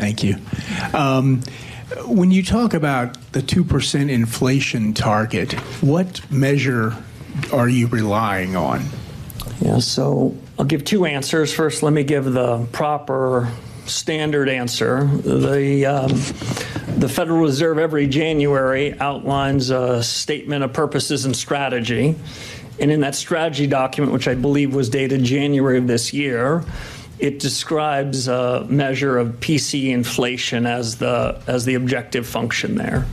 Thank you. When you talk about the 2% inflation target, what measure are you relying on? Yeah, so I'll give two answers. First, let me give the proper standard answer. The Federal Reserve every January outlines a statement of purposes and strategy. And in that strategy document, which I believe was dated January of this year, it describes a measure of PCE inflation as the objective function there.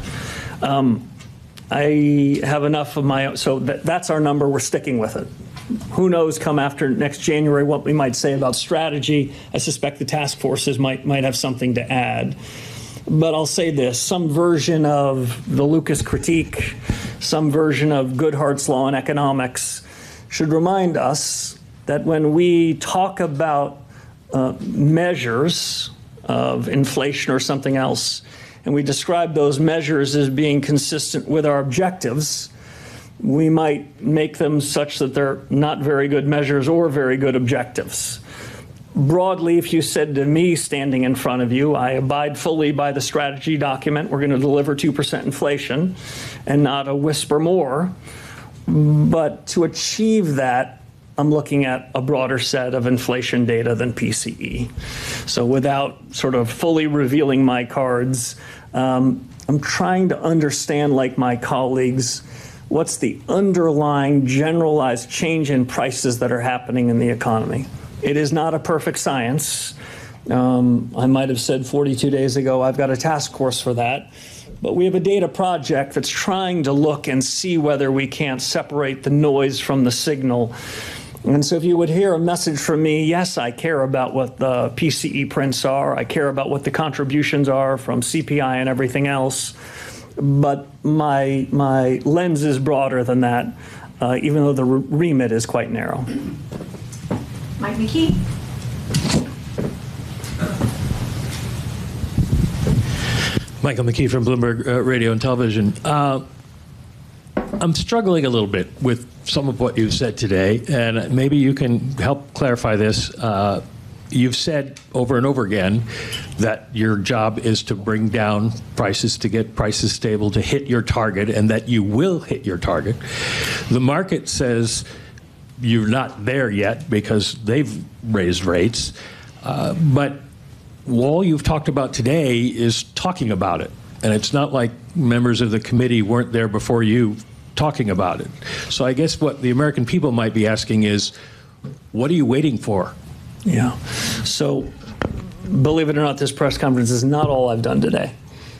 I have enough of my own, so that's our number. We're sticking with it. Who knows, come after next January, what we might say about strategy. I suspect the task forces might have something to add. But I'll say this, some version of the Lucas critique, some version of Goodhart's law in economics should remind us that when we talk about measures of inflation or something else, and we describe those measures as being consistent with our objectives, we might make them such that they're not very good measures or very good objectives. Broadly, if you said to me standing in front of you, I abide fully by the strategy document, we're going to deliver 2% inflation and not a whisper more. But to achieve that, I'm looking at a broader set of inflation data than PCE. So without sort of fully revealing my cards, I'm trying to understand, like my colleagues, what's the underlying generalized change in prices that are happening in the economy. It is not a perfect science. I might have said 42 days ago, I've got a task force for that. But we have a data project that's trying to look and see whether we can't separate the noise from the signal. And so if you would hear a message from me, yes, I care about what the PCE prints are. I care about what the contributions are from CPI and everything else. But my lens is broader than that, even though the remit is quite narrow. Mike McKee. Michael McKee from Bloomberg Radio and Television. I'm struggling a little bit with some of what you've said today, and maybe you can help clarify this. You've said over and over again that your job is to bring down prices, to get prices stable, to hit your target, and that you will hit your target. The market says you're not there yet because they've raised rates, but all you've talked about today is talking about it. And it's not like members of the committee weren't there before you talking about it. So I guess what the American people might be asking is, what are you waiting for? Yeah. So believe it or not, this press conference is not all I've done today.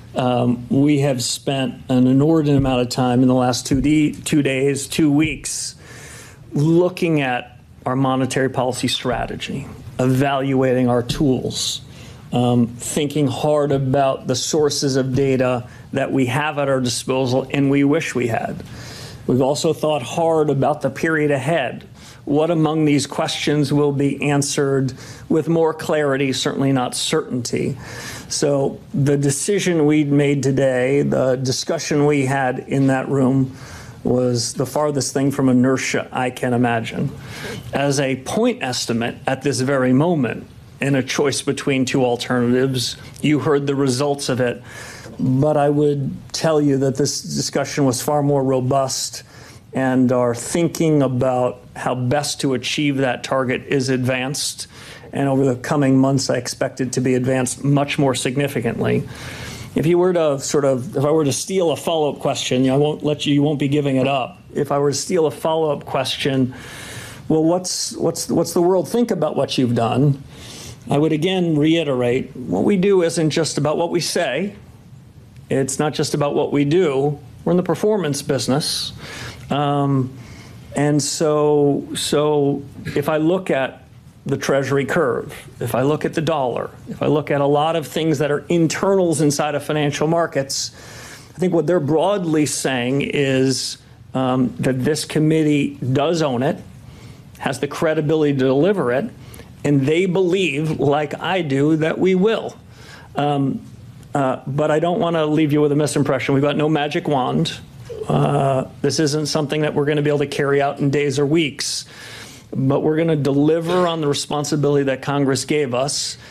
We have spent an inordinate amount of time in the last 2 days, 2 weeks, looking at our monetary policy strategy, evaluating our tools, thinking hard about the sources of data that we have at our disposal and we wish we had. We've also thought hard about the period ahead. What among these questions will be answered with more clarity, certainly not certainty? So the decision we made today, the discussion we had in that room, was the farthest thing from inertia I can imagine. As a point estimate at this very moment, in a choice between two alternatives, you heard the results of it. But I would tell you that this discussion was far more robust, and our thinking about how best to achieve that target is advanced. And over the coming months, I expect it to be advanced much more significantly. If you were to if I were to steal a follow-up question, I won't let you won't be giving it up. If I were to steal a follow-up question, well, what's the world think about what you've done? I would again reiterate, what we do isn't just about what we say. It's not just about what we do. We're in the performance business. And so if I look at the Treasury curve, if I look at the dollar, if I look at a lot of things that are internals inside of financial markets, I think what they're broadly saying is that this committee does own it, has the credibility to deliver it, and they believe, like I do, that we will. But I don't want to leave you with a misimpression. We've got no magic wand. This isn't something that we're going to be able to carry out in days or weeks. But we're going to deliver on the responsibility that Congress gave us.